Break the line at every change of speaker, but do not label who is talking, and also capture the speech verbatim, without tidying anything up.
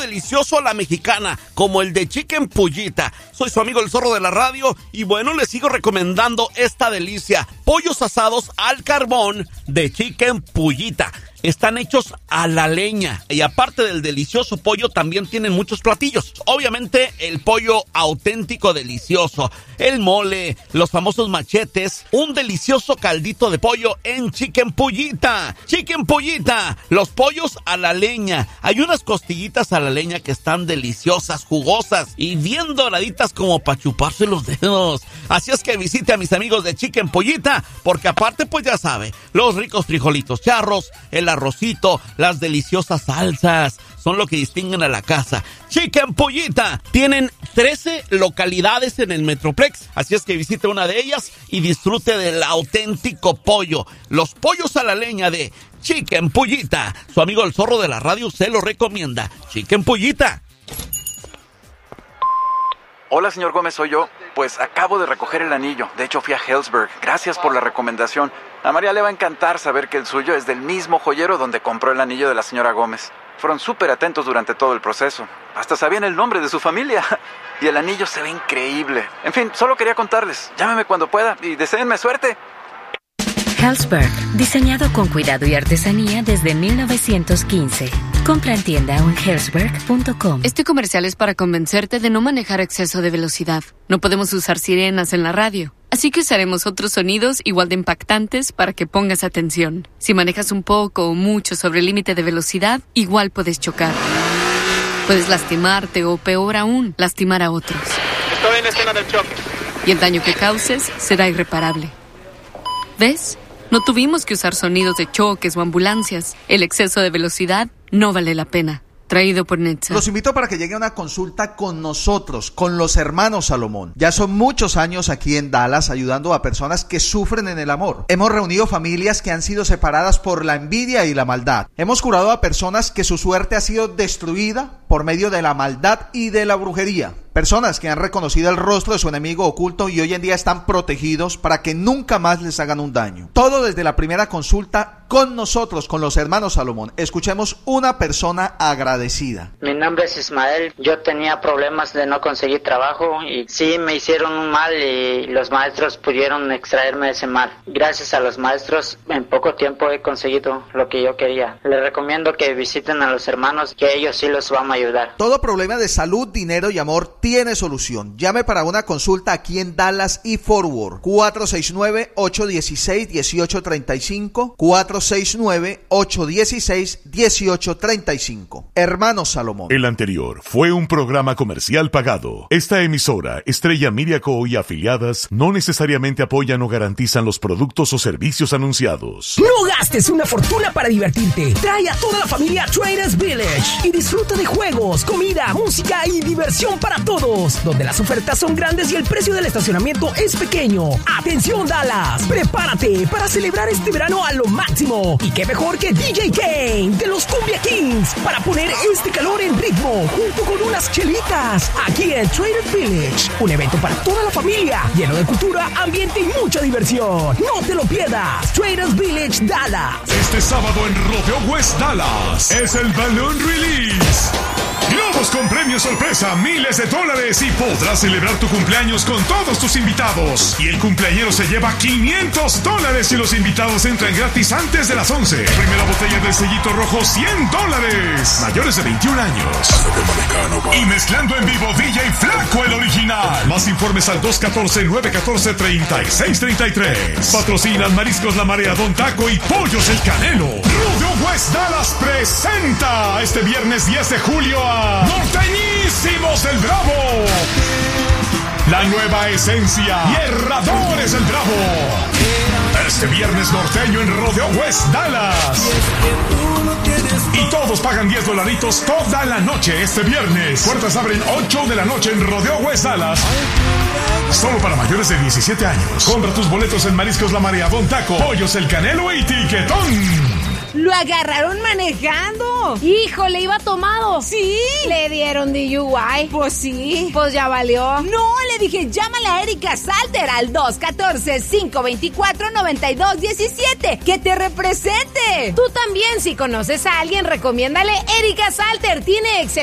delicioso a la mexicana, como el de Chicken Pullita. Soy su amigo el Zorro de la Radio y bueno, les sigo recomendando esta delicia. Pollos asados al carbón de Chicken Pullita. Están hechos a la leña y aparte del delicioso pollo también tienen muchos platillos. Obviamente el pollo auténtico delicioso, el mole, los famosos machetes, un delicioso caldito de pollo en Chicken Pullita. Chicken Pullita, los pollos a la leña. Hay unas costillitas a la leña que están deliciosas, jugosas y bien doraditas como para chuparse los dedos. Así es que visite a mis amigos de Chicken Pullita porque aparte pues ya sabe, los ricos frijolitos charros, el arrocito, las deliciosas salsas, son lo que distinguen a la casa. Chicken Pullita, tienen trece localidades en el Metroplex, así es que visite una de ellas y disfrute del auténtico pollo. Los pollos a la leña de Chicken Pullita. Su amigo el Zorro de la Radio se lo recomienda. Chicken Pullita.
Hola, señor Gómez, soy yo. Pues acabo de recoger el anillo. De hecho, fui a Helzberg. Gracias por la recomendación. A María le va a encantar saber que el suyo es del mismo joyero donde compró el anillo de la señora Gómez. Fueron súper atentos durante todo el proceso. Hasta sabían el nombre de su familia. Y el anillo se ve increíble. En fin, solo quería contarles. Llámeme cuando pueda y deséenme suerte.
Helzberg, diseñado con cuidado y artesanía desde mil novecientos quince. Compra en tienda o en helzberg punto com.
Este comercial es para convencerte de no manejar a exceso de velocidad. No podemos usar sirenas en la radio, así que usaremos otros sonidos igual de impactantes para que pongas atención. Si manejas un poco o mucho sobre el límite de velocidad, igual puedes chocar. Puedes lastimarte o, peor aún, lastimar a otros.
Estoy en escena del choque.
Y el daño que causes será irreparable. ¿Ves? No tuvimos que usar sonidos de choques o ambulancias. El exceso de velocidad no vale la pena. Traído por Netza.
Los invito para que llegue a una consulta con nosotros, con los hermanos Salomón. Ya son muchos años aquí en Dallas ayudando a personas que sufren en el amor. Hemos reunido familias que han sido separadas por la envidia y la maldad. Hemos curado a personas que su suerte ha sido destruida por medio de la maldad y de la brujería. Personas que han reconocido el rostro de su enemigo oculto y hoy en día están protegidos para que nunca más les hagan un daño. Todo desde la primera consulta con nosotros, con los hermanos Salomón. Escuchemos una persona agradecida.
Mi nombre es Ismael. Yo tenía problemas de no conseguir trabajo y sí me hicieron un mal y los maestros pudieron extraerme de ese mal. Gracias a los maestros en poco tiempo he conseguido lo que yo quería. Les recomiendo que visiten a los hermanos, que ellos sí los van a ayudar.
Todo problema de salud, dinero y amor tiene solución. Llame para una consulta aquí en Dallas y Fort Worth. cuatro seis nueve, ocho uno seis, uno ocho tres cinco. cuatro seis nueve, ocho uno seis, uno ocho tres cinco. Hermanos Salomón.
El anterior fue un programa comercial pagado. Esta emisora, Estrella Miriaco y afiliadas, no necesariamente apoyan o garantizan los productos o servicios anunciados.
No gastes una fortuna para divertirte. Trae a toda la familia a Traders Village y disfruta de juegos, comida, música y diversión para todos, donde las ofertas son grandes y el precio del estacionamiento es pequeño. ¡Atención, Dallas! Prepárate para celebrar este verano a lo máximo. Y qué mejor que D J Kane de los Cumbia Kings para poner este calor en ritmo junto con unas chelitas aquí en Traders Village. Un evento para toda la familia, lleno de cultura, ambiente y mucha diversión. No te lo pierdas. Traders Village Dallas.
Este sábado en Rodeo West Dallas es el Balloon Release. Globos con premios sorpresa, miles de dólares y podrás celebrar tu cumpleaños con todos tus invitados. Y el cumpleañero se lleva quinientos dólares y los invitados entran gratis antes de las once. Primera botella del sellito rojo, cien dólares. Mayores de veintiún años. Y mezclando en vivo D J Flaco, el original. Más informes al dos uno cuatro, nueve uno cuatro, tres seis tres tres. Patrocinan Mariscos La Marea, Don Taco y Pollos El Canelo. Rodeo West Dallas presenta este viernes diez de julio a Norteñísimos del Bravo. La nueva esencia y Herradores del Bravo. Este viernes norteño en Rodeo West Dallas. Y todos pagan diez dolaritos toda la noche este viernes. Puertas abren ocho de la noche en Rodeo West Dallas. Solo para mayores de diecisiete años. Compra tus boletos en Mariscos La Marea, Don Taco, Pollos El Canelo y Tiquetón.
¡Lo agarraron manejando! ¡Híjole, iba tomado! ¿Sí? ¿Le dieron D U I? Pues sí. Pues ya valió. No, le dije, llámale a Erika Salter al dos uno cuatro, cinco dos cuatro, nueve dos uno siete. ¡Que te represente! Tú también, si conoces a alguien, recomiéndale Erika Salter. Tiene excelente